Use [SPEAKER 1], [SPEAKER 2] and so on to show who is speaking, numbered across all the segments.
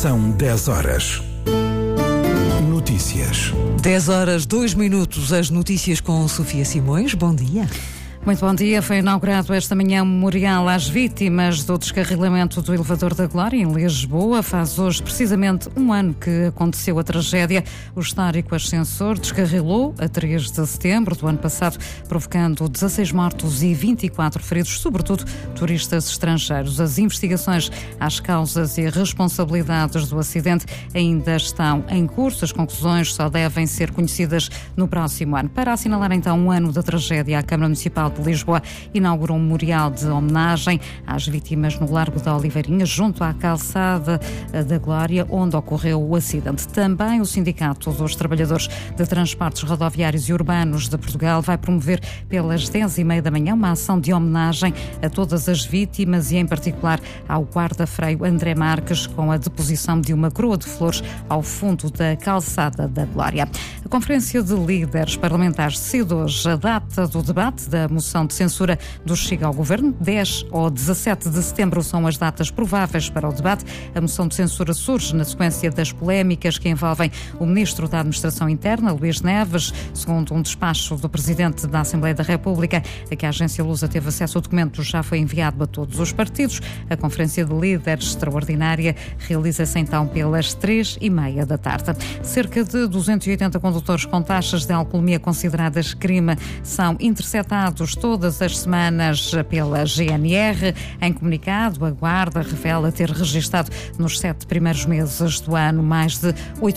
[SPEAKER 1] São 10 horas. Notícias.
[SPEAKER 2] 10 horas, 2 minutos, as notícias com Sofia Simões. Bom dia.
[SPEAKER 3] Muito bom dia. Foi inaugurado esta manhã um memorial às vítimas do descarrilamento do elevador da Glória em Lisboa. Faz hoje precisamente um ano que aconteceu a tragédia. O histórico ascensor descarrilou a 3 de setembro do ano passado, provocando 16 mortos e 24 feridos, sobretudo turistas estrangeiros. As investigações às causas e responsabilidades do acidente ainda estão em curso. As conclusões só devem ser conhecidas no próximo ano. Para assinalar então um ano da tragédia, a Câmara Municipal de Lisboa inaugurou um memorial de homenagem às vítimas no Largo da Oliveirinha, junto à calçada da Glória, onde ocorreu o acidente. Também o Sindicato dos Trabalhadores de Transportes Rodoviários e Urbanos de Portugal vai promover pelas 10h30 da manhã uma ação de homenagem a todas as vítimas e, em particular, ao guarda-freio André Marques, com a deposição de uma coroa de flores ao fundo da calçada da Glória. A Conferência de Líderes Parlamentares decide hoje a data do debate da moção de censura do Chega ao Governo. 10 ou 17 de setembro são as datas prováveis para o debate. A moção de censura surge na sequência das polémicas que envolvem o Ministro da Administração Interna, Luís Neves. Segundo um despacho do Presidente da Assembleia da República, a que a agência Lusa teve acesso ao documento, já foi enviado a todos os partidos. A Conferência de Líderes extraordinária realiza-se então pelas 3h30 da tarde. Cerca de 280 condutores com taxas de alcoolemia consideradas crime são interceptados todas as semanas pela GNR. Em comunicado, a Guarda revela ter registado nos 7 primeiros meses do ano mais de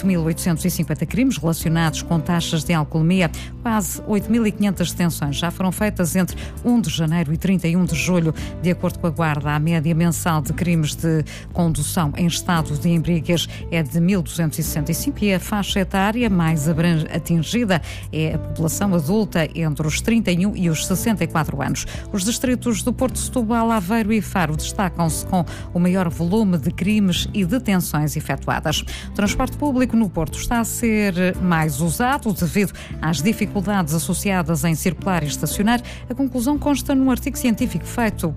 [SPEAKER 3] 8.850 crimes relacionados com taxas de alcoolemia. Quase 8.500 detenções já foram feitas entre 1 de janeiro e 31 de julho. De acordo com a Guarda, a média mensal de crimes de condução em estado de embriaguez é de 1.265 e a faixa etária mais atingida é a população adulta entre os 31 e os 64 anos. Os distritos do Porto, Setúbal, Aveiro e Faro destacam-se com o maior volume de crimes e detenções efetuadas. O transporte público no Porto está a ser mais usado devido às dificuldades associadas em circular e estacionar. A conclusão consta num artigo científico feito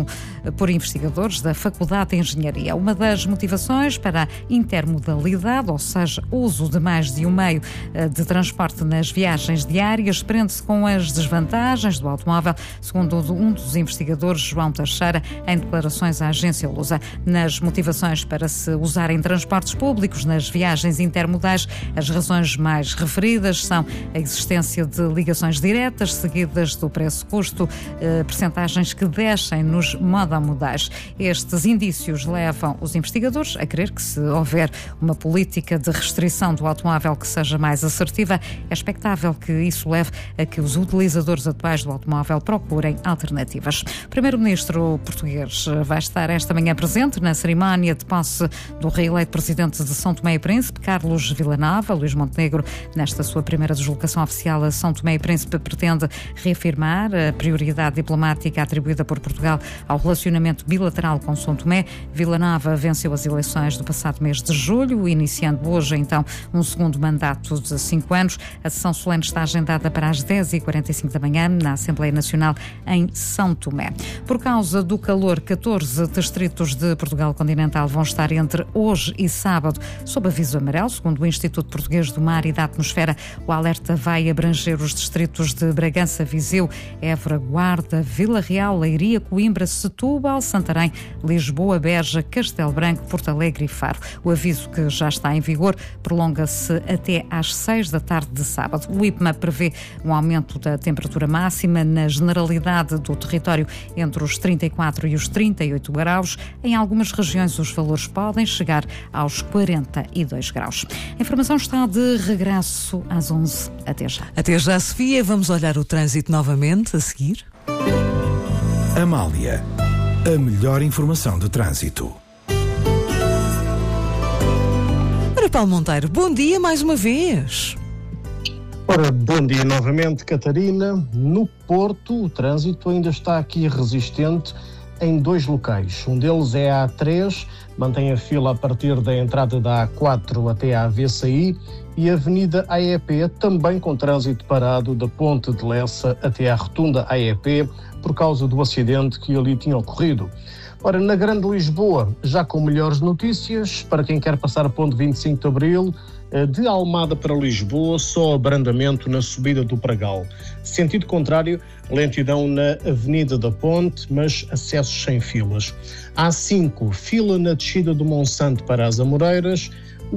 [SPEAKER 3] por investigadores da Faculdade de Engenharia. Uma das motivações para a intermodalidade, ou seja, o uso de mais de um meio de transporte nas viagens diárias, prende-se com as desvantagens do automóvel, segundo um dos investigadores, João Teixeira, em declarações à agência Lusa. Nas motivações para se usarem transportes públicos nas viagens intermodais, as razões mais referidas são a existência de ligações diretas, seguidas do preço-custo, percentagens que descem nos modais. Estes indícios levam os investigadores a crer que, se houver uma política de restrição do automóvel que seja mais assertiva, é expectável que isso leve a que os utilizadores atuais do automóvel procurem alternativas. O primeiro-ministro português vai estar esta manhã presente na cerimónia de posse do reeleito presidente de São Tomé e Príncipe, Carlos Villanova. Luís Montenegro, nesta sua primeira deslocação oficial a São Tomé e Príncipe, pretende reafirmar a prioridade diplomática atribuída por Portugal ao relacionamento bilateral com São Tomé. Villanova venceu as eleições do passado mês de julho, iniciando hoje então um segundo mandato de 5 anos. A sessão solene está agendada para as 10h45 da manhã na Assembleia Nacional em São Tomé. Por causa do calor, 14 distritos de Portugal continental vão estar entre hoje e sábado sob aviso amarelo. Segundo o Instituto Português do Mar e da Atmosfera, o alerta vai abranger os distritos de Bragança, Viseu, Évora, Guarda, Vila Real, Leiria, Coimbra, Setúbal, Santarém, Lisboa, Beja, Castelo Branco, Porto Alegre e Faro. O aviso, que já está em vigor, prolonga-se até às 6 da tarde de sábado. O IPMA prevê um aumento da temperatura máxima na generalidade do território entre os 34 e os 38 graus. Em algumas regiões os valores podem chegar aos 42 graus. A informação está de regresso às 11. Até já.
[SPEAKER 2] Até já, Sofia. Vamos olhar o trânsito novamente a seguir.
[SPEAKER 1] Amália, a melhor informação de trânsito.
[SPEAKER 2] Ora, Paulo Monteiro, bom dia mais uma vez.
[SPEAKER 4] Ora, bom dia novamente, Catarina. No Porto, o trânsito ainda está aqui resistente em 2 locais. Um deles é a A3, mantém a fila a partir da entrada da A4 até a AVCI, e a Avenida AEP, também com trânsito parado da Ponte de Lessa até à Rotunda AEP, por causa do acidente que ali tinha ocorrido. Ora, na Grande Lisboa, já com melhores notícias, para quem quer passar a ponte 25 de Abril, de Almada para Lisboa, só abrandamento na subida do Pragal. Sentido contrário, lentidão na Avenida da Ponte, mas acessos sem filas. A5, fila na descida do Monsanto para as Amoreiras.